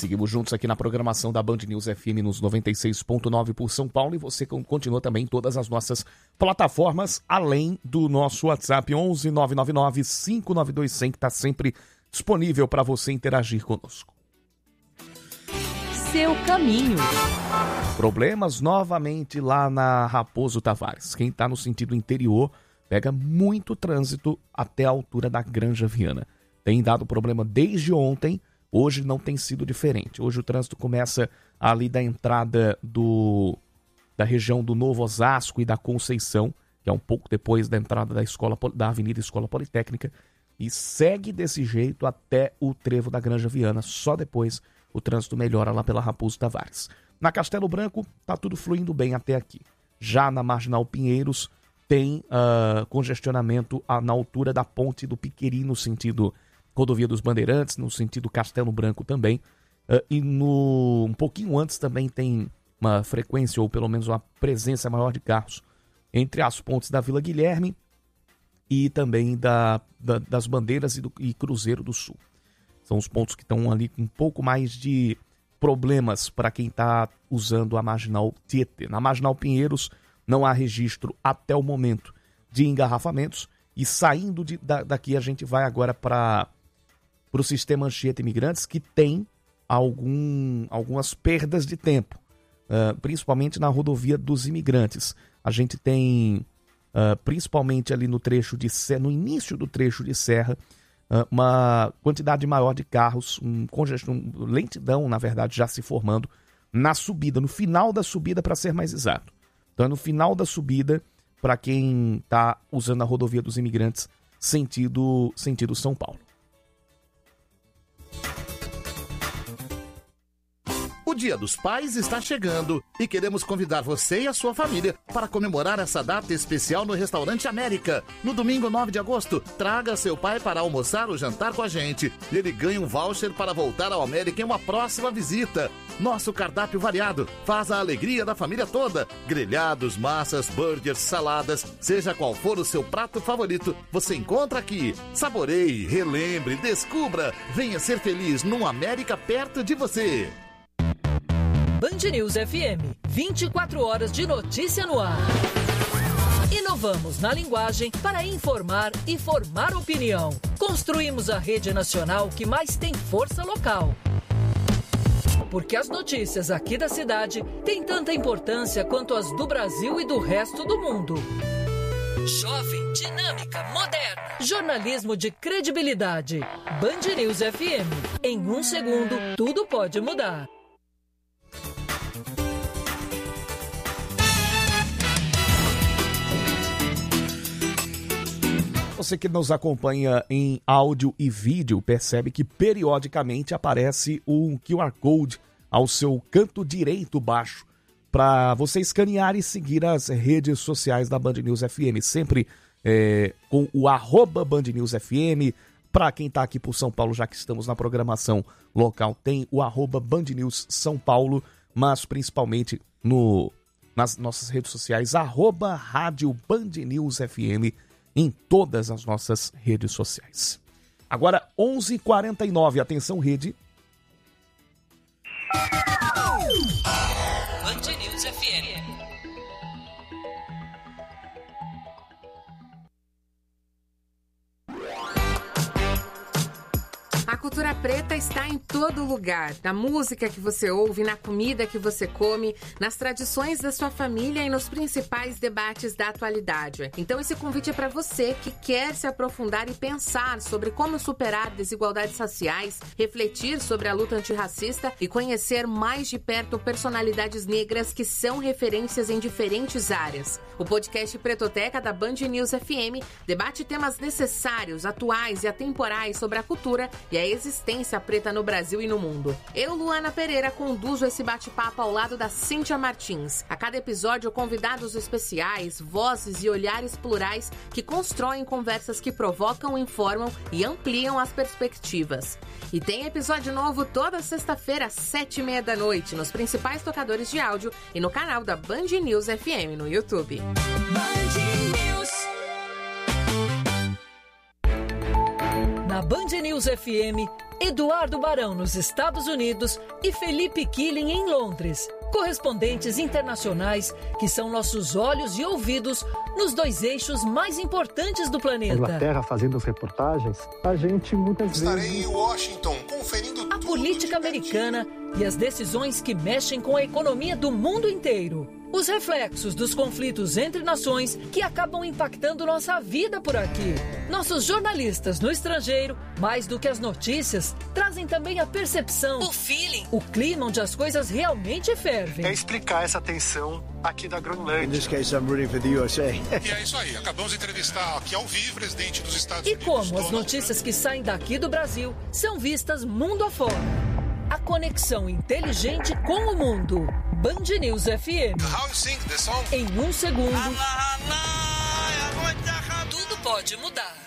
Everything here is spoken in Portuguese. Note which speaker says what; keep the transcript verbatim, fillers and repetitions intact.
Speaker 1: Seguimos juntos aqui na programação da Band News F M nos noventa e seis ponto nove por São Paulo, e você continua também em todas as nossas plataformas, além do nosso WhatsApp onze nove nove nove cinco nove dois zero zero, que está sempre disponível para você interagir conosco.
Speaker 2: Seu caminho.
Speaker 1: Problemas novamente lá na Raposo Tavares. Quem está no sentido interior pega muito trânsito até a altura da Granja Viana. Tem dado problema desde ontem. Hoje não tem sido diferente. Hoje o trânsito começa ali da entrada do, da região do Novo Osasco e da Conceição, que é um pouco depois da entrada da, escola, da Avenida Escola Politécnica, e segue desse jeito até o trevo da Granja Viana. Só depois o trânsito melhora lá pela Raposo Tavares. Na Castelo Branco está tudo fluindo bem até aqui. Já na Marginal Pinheiros tem uh, congestionamento na altura da ponte do Piqueri, no sentido Rodovia dos Bandeirantes, no sentido Castelo Branco também, uh, e no, um pouquinho antes também tem uma frequência, ou pelo menos uma presença maior de carros, entre as pontes da Vila Guilherme e também da, da, das Bandeiras e, do, e Cruzeiro do Sul. São os pontos que estão ali com um pouco mais de problemas para quem está usando a Marginal Tietê. Na Marginal Pinheiros não há registro até o momento de engarrafamentos, e saindo de, da, daqui a gente vai agora para para o sistema Anchieta Imigrantes, que tem algum, algumas perdas de tempo, uh, principalmente na rodovia dos imigrantes. A gente tem, uh, principalmente ali no trecho de serra, no início do trecho de serra, uh, uma quantidade maior de carros, um congestão, um lentidão, na verdade, já se formando na subida, no final da subida, para ser mais exato. Então é no final da subida, para quem está usando a rodovia dos imigrantes, sentido, sentido São Paulo.
Speaker 3: O Dia dos Pais está chegando e queremos convidar você e a sua família para comemorar essa data especial no Restaurante América. No domingo nove de agosto, traga seu pai para almoçar ou jantar com a gente. Ele ganha um voucher para voltar ao América em uma próxima visita. Nosso cardápio variado faz a alegria da família toda. Grelhados, massas, burgers, saladas, seja qual for o seu prato favorito, você encontra aqui. Saboreie, relembre, descubra. Venha ser feliz num América perto de você.
Speaker 2: Band News F M, vinte e quatro horas de notícia no ar. Inovamos na linguagem para informar e formar opinião. Construímos a rede nacional que mais tem força local. Porque as notícias aqui da cidade têm tanta importância quanto as do Brasil e do resto do mundo. Jovem, dinâmica, moderna. Jornalismo de credibilidade. Band News F M. Em um segundo, tudo pode mudar.
Speaker 1: Você que nos acompanha em áudio e vídeo percebe que periodicamente aparece um Q R Code ao seu canto direito baixo para você escanear e seguir as redes sociais da Band News F M, sempre é, com o arroba Band News F M. Para quem está aqui por São Paulo, já que estamos na programação local, tem o arroba Band News São Paulo, mas principalmente no, nas nossas redes sociais, arroba Rádio Band News F M, em todas as nossas redes sociais. Agora, onze e quarenta e nove, atenção rede.
Speaker 2: Band News F M.
Speaker 4: A cultura preta está em todo lugar, na música que você ouve, na comida que você come, nas tradições da sua família e nos principais debates da atualidade. Então esse convite é para você que quer se aprofundar e pensar sobre como superar desigualdades raciais, refletir sobre a luta antirracista e conhecer mais de perto personalidades negras que são referências em diferentes áreas. O podcast Pretoteca da Band News F M debate temas necessários, atuais e atemporais sobre a cultura e a existência preta no Brasil e no mundo. Eu, Luana Pereira, conduzo esse bate-papo ao lado da Cíntia Martins. A cada episódio, convidados especiais, vozes e olhares plurais que constroem conversas que provocam, informam e ampliam as perspectivas. E tem episódio novo toda sexta-feira, às sete e meia da noite, nos principais tocadores de áudio e no canal da Band News F M no YouTube. Band News.
Speaker 2: na Band News F M, Eduardo Barão nos Estados Unidos e Felipe Killing em Londres. Correspondentes internacionais que são nossos olhos e ouvidos nos dois eixos mais importantes do planeta.
Speaker 5: Inglaterra fazendo as reportagens, a gente muitas
Speaker 6: Estarei
Speaker 5: vezes...
Speaker 6: Estarei em Washington conferindo
Speaker 2: a política americana e as decisões que mexem com a economia do mundo inteiro. Os reflexos dos conflitos entre nações que acabam impactando nossa vida por aqui. Nossos jornalistas no estrangeiro, mais do que as notícias, trazem também a percepção, o feeling, o clima onde as coisas realmente fervem.
Speaker 5: É explicar essa tensão aqui da Groenlândia.
Speaker 7: In this case, I'm rooting for the U S A.
Speaker 6: E é isso aí, acabamos de entrevistar aqui ao vivo o presidente dos Estados
Speaker 2: e
Speaker 6: Unidos.
Speaker 2: E como as
Speaker 6: Donald
Speaker 2: notícias
Speaker 6: Trump.
Speaker 2: que saem daqui do Brasil são vistas mundo afora. A conexão inteligente com o mundo. Band News F M.
Speaker 6: How you sing the song?
Speaker 2: Em um segundo, tudo pode mudar.